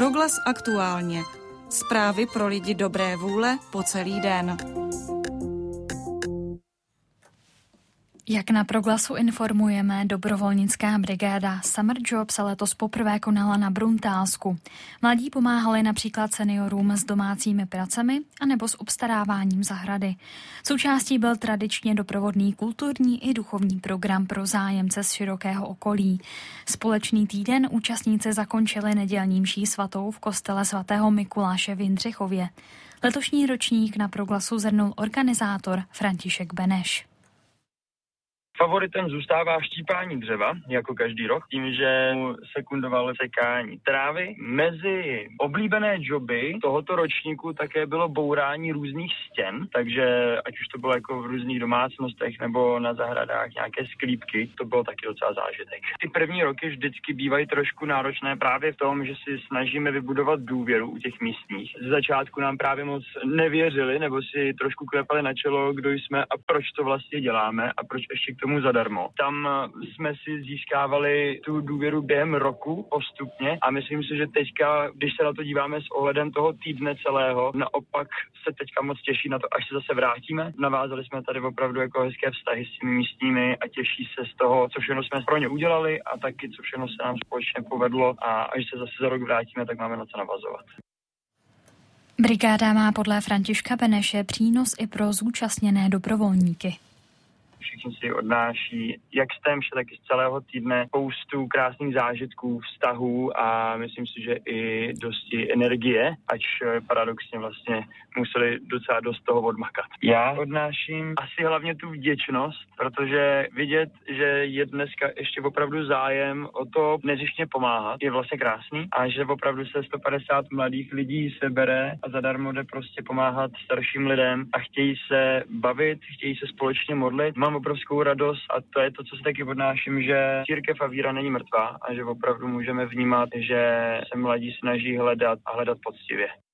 Proglas aktuálně. Zprávy pro lidi dobré vůle po celý den. Jak na Proglasu informujeme, dobrovolnická brigáda Summer Job se letos poprvé konala na Bruntálsku. Mladí pomáhali například seniorům s domácími pracemi anebo s obstaráváním zahrady. Součástí byl tradičně doprovodný kulturní i duchovní program pro zájemce z širokého okolí. Společný týden účastníci zakončili nedělní mší svatou v kostele svatého Mikuláše v Jindřichově. Letošní ročník na Proglasu zhrnul organizátor František Beneš. Favoritem zůstává štípání dřeva, jako každý rok, tím, že mu sekundovalo sekání trávy. Mezi oblíbené joby tohoto ročníku také bylo bourání různých stěn, takže ať už to bylo jako v různých domácnostech nebo na zahradách nějaké sklípky, to bylo taky docela zážitek. Ty první roky vždycky bývají trošku náročné právě v tom, že si snažíme vybudovat důvěru u těch místních. Z začátku nám právě moc nevěřili nebo si trošku klepali na čelo, kdo jsme a proč to vlastně děláme a proč ještě k tomu zadarmo. Tam jsme si získávali tu důvěru během roku postupně a myslím si, že teďka, když se na to díváme s ohledem toho týdne celého, naopak se teďka moc těší na to, až se zase vrátíme. Navázali jsme tady opravdu jako hezké vztahy s těmi místními a těší se z toho, co všechno jsme pro ně udělali a taky, co všechno se nám společně povedlo a až se zase za rok vrátíme, tak máme na co navazovat. Brigáda má podle Františka Beneše přínos i pro zúčastněné dobrovolníky. Všichni si odnáší jak z témše, tak i z celého týdne spoustu krásných zážitků, vztahů a myslím si, že i dosti energie, ač paradoxně vlastně museli docela dost toho odmakat. Já odnáším asi hlavně tu vděčnost, protože vidět, že je dneska ještě opravdu zájem o to nezištně pomáhat, je vlastně krásný a že opravdu se 150 mladých lidí sebere a zadarmo jde prostě pomáhat starším lidem a chtějí se bavit, chtějí se společně modlit. Mám obrovskou radost a to je to, co si taky odnáším, že církev a víra není mrtvá a že opravdu můžeme vnímat, že se mladí snaží hledat a hledat poctivě.